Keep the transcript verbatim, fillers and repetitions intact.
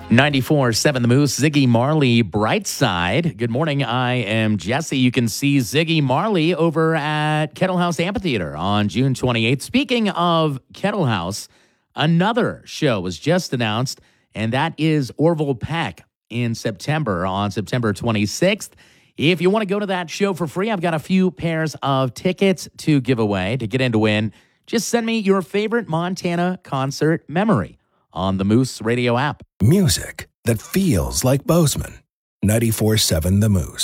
ninety-four point seven The Moose, Ziggy Marley, Brightside. Good morning, I am Jesse. You can see Ziggy Marley over at Kettle House Amphitheater on June twenty-eighth. Speaking of Kettle House, another show was just announced, and that is Orville Peck in September, on September twenty-sixth. If you want to go to that show for free, I've got a few pairs of tickets to give away. To get in to win, just send me your favorite Montana concert memory on the Moose Radio app. Music that feels like Bozeman. ninety-four point seven The Moose.